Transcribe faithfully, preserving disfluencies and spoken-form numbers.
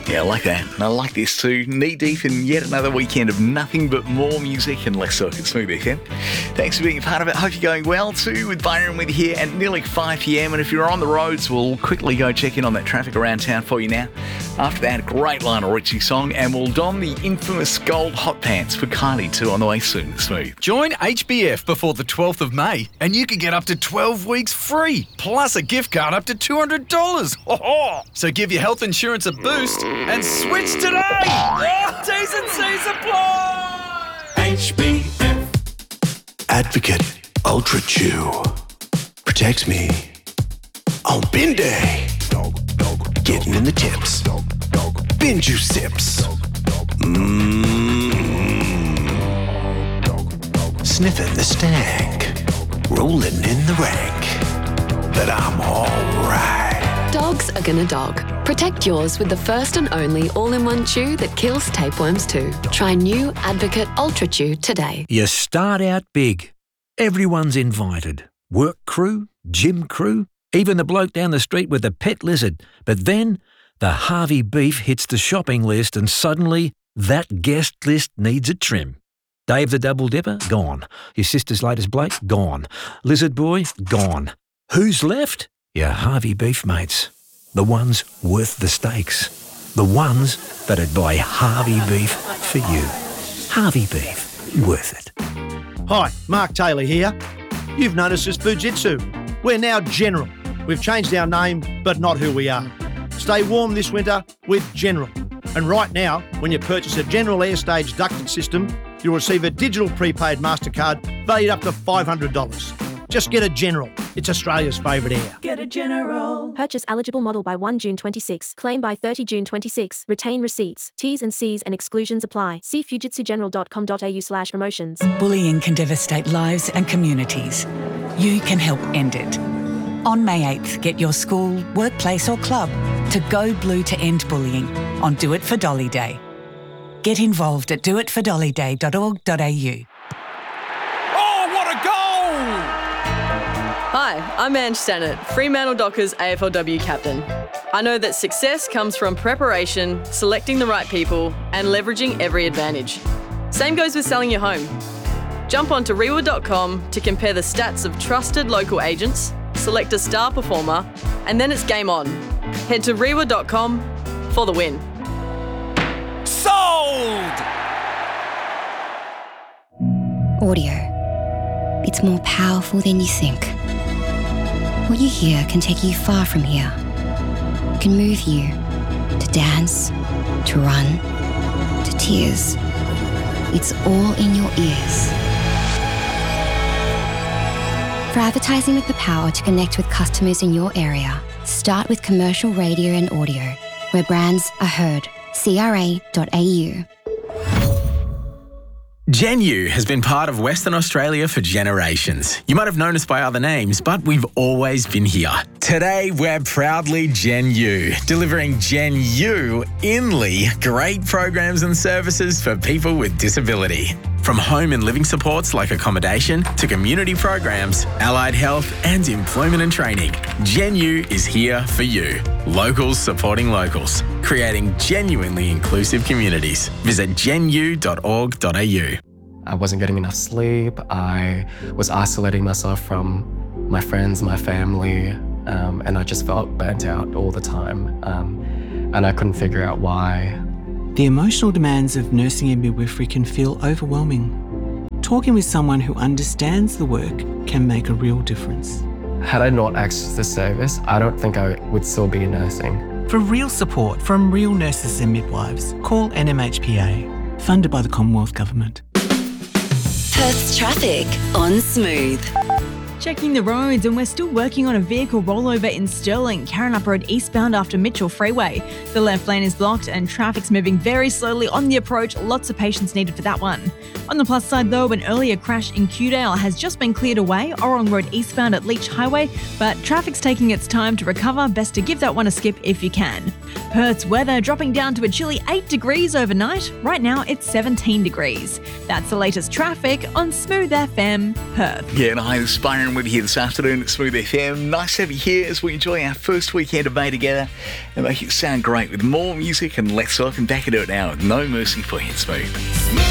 Yeah, I like that. And I like this too. Knee deep in yet another weekend of nothing but more music and less talk at Smooth F M. Thanks for being a part of it. Hope you're going well too, with Byron with you here at nearly five p.m. And if you're on the roads, we'll quickly go check in on that traffic around town for you now. After that, a great Lionel Richie song, and we'll don the infamous gold hot pants for Kylie too on the way soon. Smooth. Join H B F before the twelfth of May and you can get up to twelve weeks free, plus a gift card up to two hundred dollars. So give your health insurance a boost and switch today! Oh, T's and C's apply! H B F Advocate Ultra Chew protects me on bin day. Getting in the tips. Bin juice sips. Mmm. Sniffing the stank. Rolling in the rank. But I'm alright. Dogs are gonna dog. Protect yours with the first and only all-in-one chew that kills tapeworms too. Try new Advocate Ultra Chew today. You start out big. Everyone's invited. Work crew, gym crew, even the bloke down the street with the pet lizard. But then the Harvey beef hits the shopping list and suddenly that guest list needs a trim. Dave the Double Dipper? Gone. Your sister's latest Blake? Gone. Lizard Boy? Gone. Who's left? Your Harvey beef mates. The ones worth the stakes. The ones that'd buy Harvey beef for you. Harvey beef. Worth it. Hi, Mark Taylor here. You've noticed us Fujitsu. We're now General. We've changed our name, but not who we are. Stay warm this winter with General. And right now, when you purchase a General Airstage ducted system, you'll receive a digital prepaid MasterCard valued up to five hundred dollars. Just get a General. It's Australia's favourite air. Get a General. Purchase eligible model by first June twenty-six. Claim by thirtieth June twenty-six. Retain receipts. T's and C's and exclusions apply. See fujitsugeneral dot com dot a u slash promotions. Bullying can devastate lives and communities. You can help end it. On May eighth, get your school, workplace or club to go blue to end bullying on Do It for Dolly Day. Get involved at do it for dolly day dot org dot a u. Oh, what a goal! Hi, I'm Ange Stannett, Fremantle Dockers A F L W captain. I know that success comes from preparation, selecting the right people, and leveraging every advantage. Same goes with selling your home. Jump onto rewa dot com to compare the stats of trusted local agents, select a star performer, and then it's game on. Head to rewa dot com for the win. Sold! Audio. It's more powerful than you think. What you hear can take you far from here. It can move you to dance, to run, to tears. It's all in your ears. For advertising with the power to connect with customers in your area, start with commercial radio and audio, where brands are heard. C R A dot A U. Genu has been part of Western Australia for generations. You might have known us by other names, but we've always been here. Today, we're proudly Genu, delivering Genu Inly great programs and services for people with disability. From home and living supports like accommodation to community programs, allied health and employment and training, Genu is here for you. Locals supporting locals, creating genuinely inclusive communities. Visit genu dot org dot a u. I wasn't getting enough sleep. I was isolating myself from my friends, my family, um, and I just felt burnt out all the time. Um, and I couldn't figure out why. The emotional demands of nursing and midwifery can feel overwhelming. Talking with someone who understands the work can make a real difference. Had I not accessed the service, I don't think I would still be nursing. For real support from real nurses and midwives, call N M H P A, funded by the Commonwealth Government. Perth's traffic on Smooth. Checking the roads, and we're still working on a vehicle rollover in Stirling, Karrinyup Road eastbound after Mitchell Freeway. The left lane is blocked and traffic's moving very slowly on the approach. Lots of patience needed for that one. On the plus side though, an earlier crash in Kewdale has just been cleared away, Orong Road eastbound at Leach Highway, but traffic's taking its time to recover. Best to give that one a skip if you can. Perth's weather dropping down to a chilly eight degrees overnight. Right now it's seventeen degrees. That's the latest traffic on Smooth F M Perth. Yeah, and hi, this is Byron Byron with you here this afternoon at Smooth F M. Nice to have you here as we enjoy our first weekend of May together and make it sound great with more music and less talk. And back into it now with No Mercy for you, Smooth.